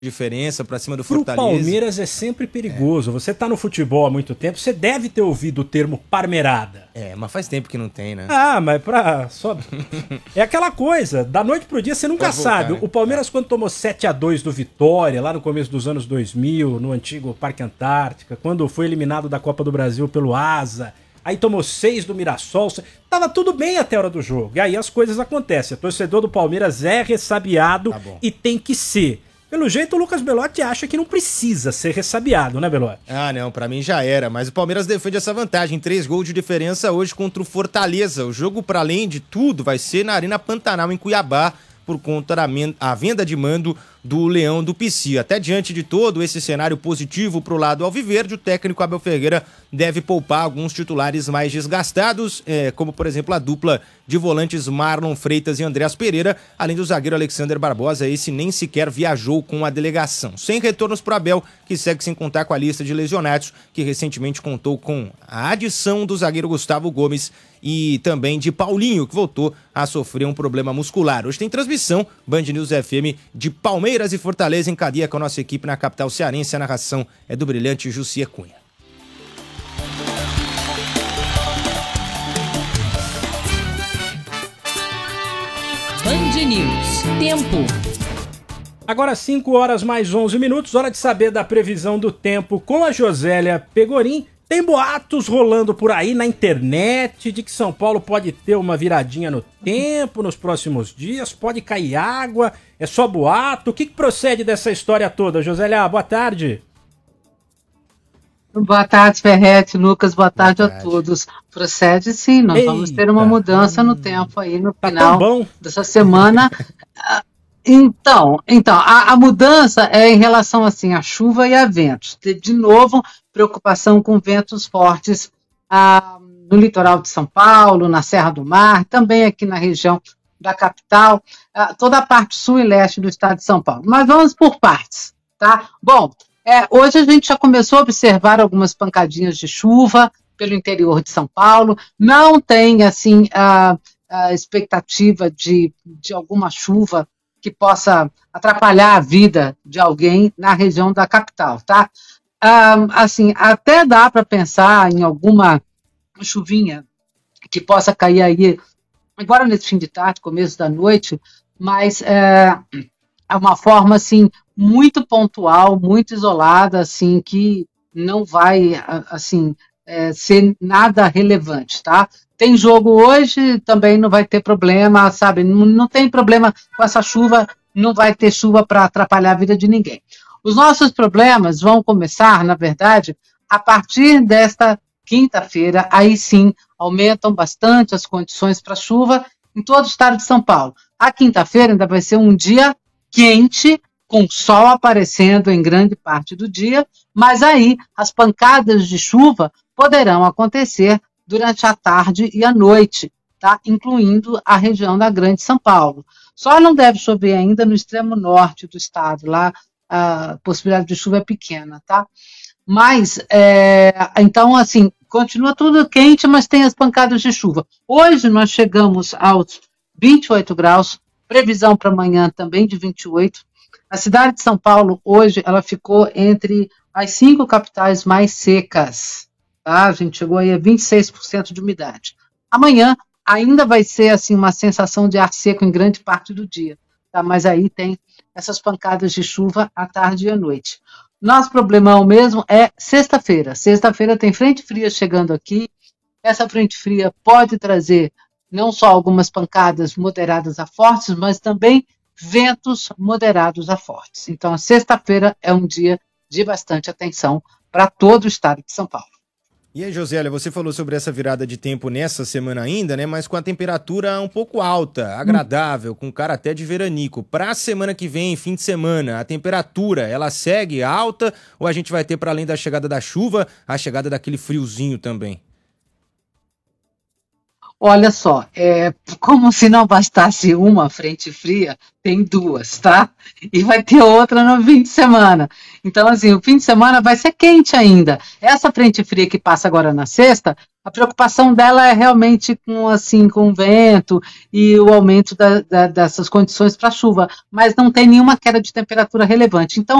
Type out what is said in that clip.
diferença pra cima do Pro Fortaleza. Palmeiras é sempre perigoso. Você tá no futebol há muito tempo, você deve ter ouvido o termo parmeirada. Mas faz tempo que não tem, né? Mas só... É aquela coisa, da noite pro dia você nunca Pode voltar, sabe. né? O Palmeiras quando tomou 7-2 do Vitória, lá no começo dos anos 2000, no antigo Parque Antártica, quando foi eliminado da Copa do Brasil pelo Asa, aí tomou 6 do Mirassol, tava tudo bem até a hora do jogo. E aí as coisas acontecem. O torcedor do Palmeiras é ressabiado e tem que ser. Pelo jeito, o Lucas Belotti acha que não precisa ser ressabiado, né, Belotti? Não, pra mim já era, mas o Palmeiras defende essa vantagem, 3 gols de diferença hoje contra o Fortaleza. O jogo, para além de tudo, vai ser na Arena Pantanal, em Cuiabá, por conta da venda de mando do Leão do Pici. Até diante de todo esse cenário positivo pro lado alviverde, o técnico Abel Ferreira deve poupar alguns titulares mais desgastados, como por exemplo a dupla de volantes Marlon Freitas e Andreas Pereira, além do zagueiro Alexander Barbosa, esse nem sequer viajou com a delegação. Sem retornos pro Abel, que segue sem contar com a lista de lesionados, que recentemente contou com a adição do zagueiro Gustavo Gomes e também de Paulinho, que voltou a sofrer um problema muscular. Hoje tem transmissão, Band News FM, de Palmeiras e Fortaleza em cadeia com a nossa equipe na capital cearense. A narração é do brilhante Jussier Cunha. Band News. Tempo. Agora 5 horas mais 11 minutos, hora de saber da previsão do tempo com a Josélia Pegorim. Tem boatos rolando por aí na internet de que São Paulo pode ter uma viradinha no tempo nos próximos dias, pode cair água, é só boato. O que procede dessa história toda, Josélia? Boa tarde. Boa tarde, Ferretti, Lucas, boa tarde a todos. Procede sim, nós vamos ter uma mudança no tempo aí no final dessa semana. Então, a mudança é em relação assim a chuva e a ventos. De novo, preocupação com ventos fortes no litoral de São Paulo, na Serra do Mar, também aqui na região da capital, toda a parte sul e leste do estado de São Paulo. Mas vamos por partes, tá? Bom, hoje a gente já começou a observar algumas pancadinhas de chuva pelo interior de São Paulo. Não tem assim a expectativa de alguma chuva que possa atrapalhar a vida de alguém na região da capital, tá? Assim, até dá para pensar em alguma chuvinha que possa cair aí agora nesse fim de tarde, começo da noite, mas é uma forma assim muito pontual, muito isolada, assim que não vai assim ser nada relevante, tá? Tem jogo hoje, também não vai ter problema, sabe? Não tem problema com essa chuva, não vai ter chuva para atrapalhar a vida de ninguém. Os nossos problemas vão começar, na verdade, a partir desta quinta-feira, aí sim, aumentam bastante as condições para chuva em todo o estado de São Paulo. A quinta-feira ainda vai ser um dia quente, com sol aparecendo em grande parte do dia, mas aí as pancadas de chuva poderão acontecer durante a tarde e a noite, tá? Incluindo a região da Grande São Paulo. Só não deve chover ainda no extremo norte do estado, lá a possibilidade de chuva é pequena, tá? Mas, então, assim, continua tudo quente, mas tem as pancadas de chuva. Hoje nós chegamos aos 28 graus, previsão para amanhã também de 28. A cidade de São Paulo, hoje, ela ficou entre as 5 capitais mais secas. Tá? A gente chegou aí a 26% de umidade. Amanhã ainda vai ser assim uma sensação de ar seco em grande parte do dia, tá? Mas aí tem essas pancadas de chuva à tarde e à noite. Nosso problemão mesmo é sexta-feira. Sexta-feira tem frente fria chegando aqui. Essa frente fria pode trazer não só algumas pancadas moderadas a fortes, mas também ventos moderados a fortes. Então, a sexta-feira é um dia de bastante atenção para todo o estado de São Paulo. E aí, Josélia, você falou sobre essa virada de tempo nessa semana ainda, né? Mas com a temperatura um pouco alta, agradável, com cara até de veranico. Para a semana que vem, fim de semana, a temperatura, ela segue alta ou a gente vai ter, para além da chegada da chuva, a chegada daquele friozinho também? Olha só, como se não bastasse uma frente fria, tem duas, tá? E vai ter outra no fim de semana. Então, assim, o fim de semana vai ser quente ainda. Essa frente fria que passa agora na sexta, a preocupação dela é realmente com o vento e o aumento dessas condições para chuva, mas não tem nenhuma queda de temperatura relevante. Então,